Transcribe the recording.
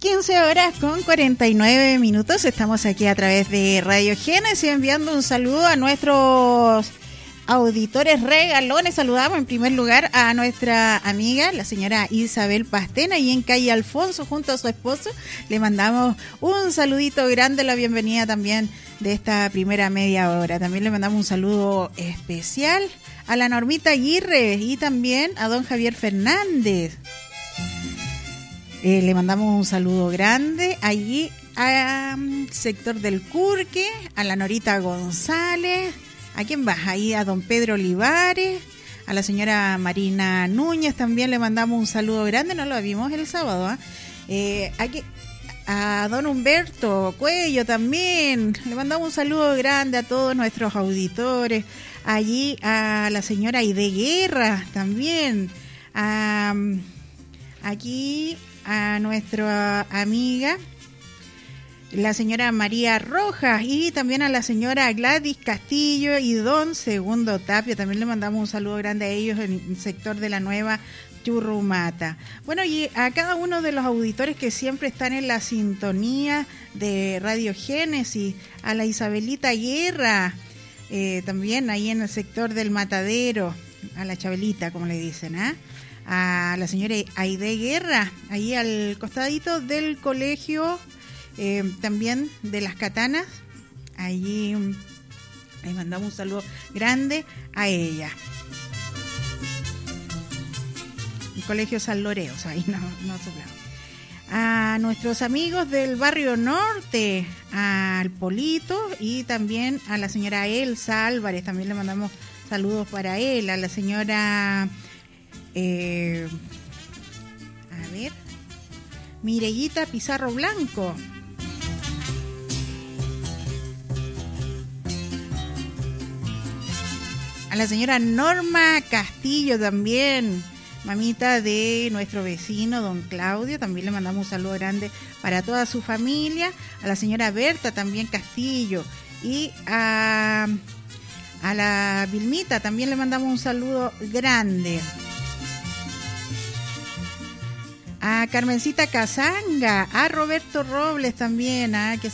15 horas con 49 minutos. Estamos aquí a través de Radio Génesis enviando un saludo a nuestros auditores regalones. Saludamos en primer lugar a nuestra amiga, la señora Isabel Pastena, y en calle Alfonso junto a su esposo. Le mandamos un saludito grande, la bienvenida también de esta primera media hora. También le mandamos un saludo especial a la Normita Aguirre y también a don Javier Fernández. Le mandamos un saludo grande allí al sector del Curque, a la Norita González. ¿A quién vas? Ahí a don Pedro Olivares, a la señora Marina Núñez también le mandamos un saludo grande, no lo vimos el sábado. Aquí a don Humberto Cuello también, le mandamos un saludo grande a todos nuestros auditores. Allí a la señora Aide Guerra también, aquí a nuestra amiga la señora María Rojas y también a la señora Gladys Castillo y don Segundo Tapia. También le mandamos un saludo grande a ellos en el sector de la Nueva Churrumata. Bueno, y a cada uno de los auditores que siempre están en la sintonía de Radio Génesis, a la Isabelita Guerra, también ahí en el sector del Matadero, a la Chabelita, como le dicen, a la señora Aide Guerra, ahí al costadito del colegio, también de las Catanas, allí le mandamos un saludo grande a ella. El colegio San Lorenzo, ahí no soplamos. A nuestros amigos del barrio norte, al Polito y también a la señora Elsa Álvarez, también le mandamos saludos para él, a la señora Mireguita Pizarro Blanco, a la señora Norma Castillo también, mamita de nuestro vecino don Claudio, también le mandamos un saludo grande para toda su familia, a la señora Berta también Castillo y a la Vilmita también le mandamos un saludo grande. A Carmencita Casanga, a Roberto Robles también, que